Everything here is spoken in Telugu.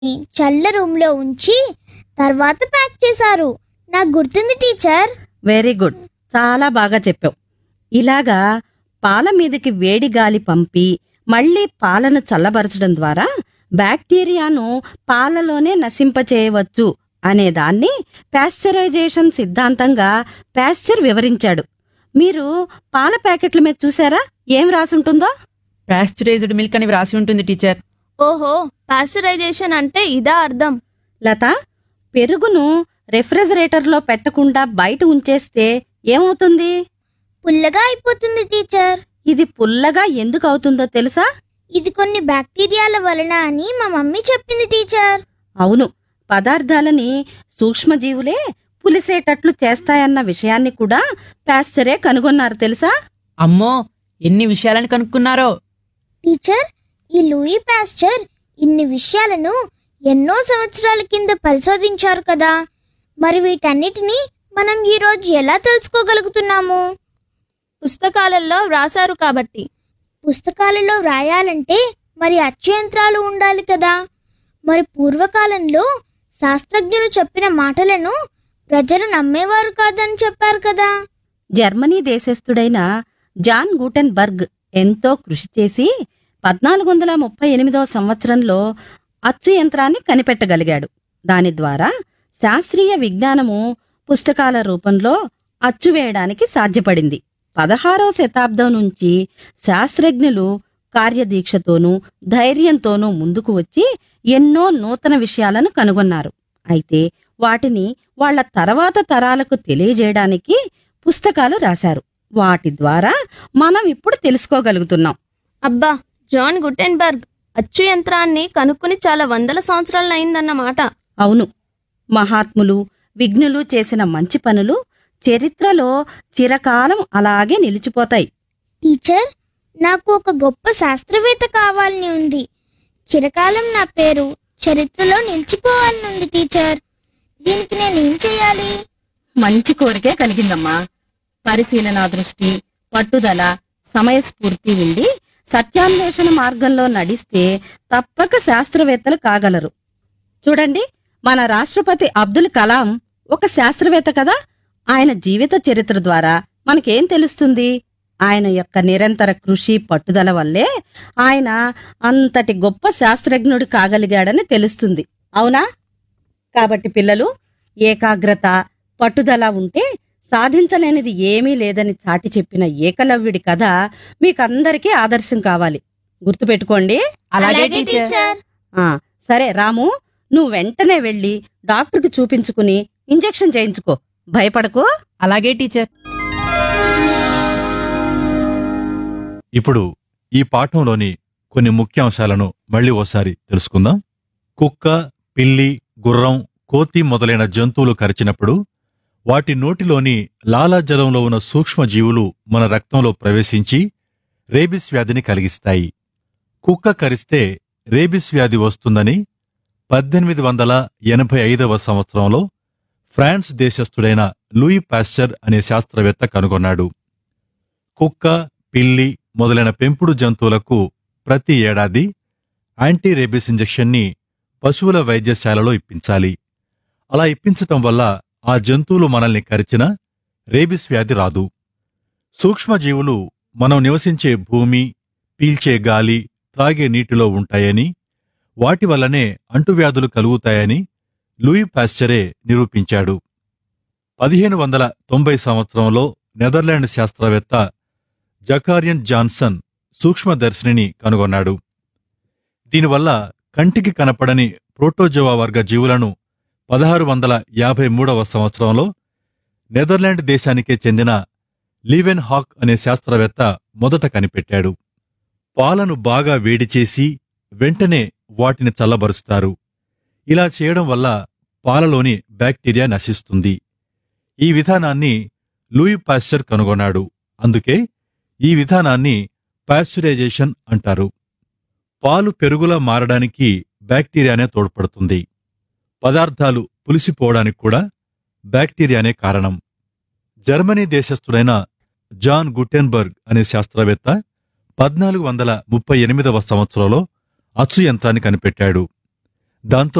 చల్ల రూమ్లో ఉంచి తర్వాత ప్యాక్ చేశారు. నాకు గుర్తుంది టీచర్. వెరీ గుడ్, చాలా బాగా చెప్పావు. ఇలాగా పాల మీదకి వేడి గాలి పంపి మళ్ళీ పాలను చల్లబరచడం ద్వారా బ్యాక్టీరియాను పాలలోనే నశింపచేయవచ్చు అనేదాన్ని పాశ్చరైజేషన్ సిద్ధాంతంగా పాశ్చర్ వివరించాడు. మీరు పాల ప్యాకెట్ల మీద చూసారా ఏం రాసుంటుందో? పాస్చరైజ్డ్ మిల్క్ అని వ్రాసి ఉంటుంది టీచర్. ఓహో, పాస్చరైజేషన్ అంటే ఇదా అర్థం. లత, పెరుగును రెఫ్రిజరేటర్లో పెట్టకుండా బయట ఉంచేస్తే ఏమవుతుంది? పుల్లగా అయిపోతుంది టీచర్. ఇది పుల్లగా ఎందుకు అవుతుందో తెలుసా? ఇది కొన్ని బ్యాక్టీరియాల వలన అని మా మమ్మీ చెప్పింది టీచర్. అవును, పదార్థాలని సూక్ష్మజీవులే పులిసేటట్లు చేస్తాయన్న విషయాన్ని కూడా పాశ్చరే కనుగొన్నారు తెలుసా? అమ్మో, ఎన్ని విషయాలను కనుక్కున్నారో. టీచర్, ఈ లూయి పాస్చర్ ఇన్ని విషయాలను ఎన్నో సంవత్సరాల కింద పరిశోధించారు కదా. మరి వీటన్నిటినీ మనం ఈరోజు ఎలా తెలుసుకోగలుగుతున్నాము? పుస్తకాలలో వ్రాసారు కాబట్టి. పుస్తకాలలో వ్రాయాలంటే మరి అచ్చు యంత్రాలు ఉండాలి కదా. మరి పూర్వకాలంలో శాస్త్రజ్ఞులు చెప్పిన మాటలను ప్రజలు నమ్మేవారు కాదని చెప్పారు కదా. జర్మనీ దేశస్థుడైన జాన్ గూటెన్బర్గ్ ఎంతో కృషి చేసి 1438 సంవత్సరంలో అచ్చు యంత్రాన్ని కనిపెట్టగలిగాడు. దాని ద్వారా శాస్త్రీయ విజ్ఞానము పుస్తకాల రూపంలో అచ్చు వేయడానికి సాధ్యపడింది. 16వ శతాబ్దం నుంచి శాస్త్రజ్ఞులు కార్యదీక్షతోనూ ధైర్యంతోనూ ముందుకు వచ్చి ఎన్నో నూతన విషయాలను కనుగొన్నారు. అయితే వాటిని వాళ్ల తర్వాత తరాలకు తెలియజేయడానికి పుస్తకాలు రాశారు. వాటి ద్వారా మనం ఇప్పుడు తెలుసుకోగలుగుతున్నాం. అబ్బా, జాన్ గుటెన్బర్గ్ అచ్చు యంత్రాన్ని కనుక్కుని చాలా వందల సంవత్సరాలైందన్నమాట. అవును, మహాత్ములు విఘ్నులు చేసిన మంచి పనులు చరిత్రలో చిరకాలం అలాగే నిలిచిపోతాయి. టీచర్, నాకు ఒక గొప్ప శాస్త్రవేత్త కావాలని ఉంది. చిరకాలం నా పేరు చరిత్రలో నిలిచిపోవాలని ఉంది టీచర్. దీనికి నేనేం చేయాలి? మంచి కోరికే కలిగిందమ్మా. పరిశీలనా దృష్టి, పట్టుదల, సమయస్ఫూర్తి ఉండి సత్యాన్వేషణ మార్గంలో నడిస్తే తప్పక శాస్త్రవేత్తలు కాగలరు. చూడండి, మన రాష్ట్రపతి అబ్దుల్ కలాం ఒక శాస్త్రవేత్త కదా. ఆయన జీవిత చరిత్ర ద్వారా మనకేం తెలుస్తుంది? ఆయన యొక్క నిరంతర కృషి పట్టుదల వల్లే ఆయన అంతటి గొప్ప శాస్త్రజ్ఞుడు కాగలిగాడని తెలుస్తుంది. అవునా? కాబట్టి పిల్లలు, ఏకాగ్రత పట్టుదల ఉంటే సాధించలేనిది ఏమీ లేదని చాటి చెప్పిన ఏకలవ్యుడి కథ మీకందరికీ ఆదర్శం కావాలి. గుర్తుపెట్టుకోండి. అలాగే అలాగే టీచర్. టీచర్. సరే రాము, నువ్వు వెంటనే వెళ్ళి డాక్టర్కి చూపించుకుని ఇంజెక్షన్ చేయించుకో. భయపడకు. అలాగే టీచర్. ఇప్పుడు ఈ పాఠంలోని కొన్ని ముఖ్యాంశాలను మళ్ళీ ఓసారి తెలుసుకుందాం. కుక్క, పిల్లి, గుర్రం, కోతి మొదలైన జంతువులు కరిచినప్పుడు వాటి నోటిలోని లాలాజలంలో ఉన్న సూక్ష్మజీవులు మన రక్తంలో ప్రవేశించి రేబిస్ వ్యాధిని కలిగిస్తాయి. కుక్క కరిస్తే రేబిస్ వ్యాధి వస్తుందని 1885వ సంవత్సరంలో ఫ్రాన్స్ దేశస్థుడైన లూయి పాస్చర్ అనే శాస్త్రవేత్త కనుగొన్నాడు. కుక్క, పిల్లి మొదలైన పెంపుడు జంతువులకు ప్రతి ఏడాది యాంటీ రేబిస్ ఇంజెక్షన్ని పశువుల వైద్యశాలలో ఇప్పించాలి. అలా ఇప్పించటం వల్ల ఆ జంతువులు మనల్ని కరిచినా రేబిస్ వ్యాధి రాదు. సూక్ష్మజీవులు మనం నివసించే భూమి, పీల్చే గాలి, త్రాగే నీటిలో ఉంటాయని, వాటి వల్లనే అంటువ్యాధులు కలుగుతాయని లూయి పాస్చరే నిరూపించాడు. 1590 సంవత్సరంలో నెదర్లాండ్ శాస్త్రవేత్త జకారియన్ జాన్సన్ సూక్ష్మదర్శినిని కనుగొన్నాడు. దీనివల్ల కంటికి కనపడని ప్రోటోజోవా వర్గ జీవులను 1653వ సంవత్సరంలో నెదర్లాండ్ దేశానికే చెందిన లీవెన్ హాక్ అనే శాస్త్రవేత్త మొదట కనిపెట్టాడు. పాలను బాగా వేడిచేసి వెంటనే వాటిని చల్లబరుస్తారు. ఇలా చేయడం వల్ల పాలలోని బ్యాక్టీరియా నశిస్తుంది. ఈ విధానాన్ని లూయి పాస్చర్ కనుగొన్నాడు. అందుకే ఈ విధానాన్ని పాశ్చరైజేషన్ అంటారు. పాలు పెరుగులా మారడానికి బ్యాక్టీరియానే తోడ్పడుతుంది. పదార్థాలు పులిసిపోవడానికి కూడా బ్యాక్టీరియానే కారణం. జర్మనీ దేశస్థుడైన జాన్ గుటెన్బర్గ్ అనే శాస్త్రవేత్త 1438వ సంవత్సరంలో అచ్చు యంత్రాన్ని కనిపెట్టాడు. దాంతో